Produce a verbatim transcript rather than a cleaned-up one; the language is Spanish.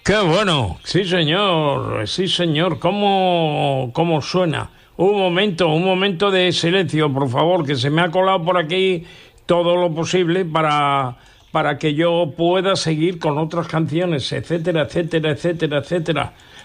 Qué bueno, sí señor, sí señor, ¿cómo, cómo suena? Un momento, un momento de silencio, por favor, que se me ha colado por aquí todo lo posible para, para que yo pueda seguir con otras canciones, etcétera, etcétera, etcétera, etcétera.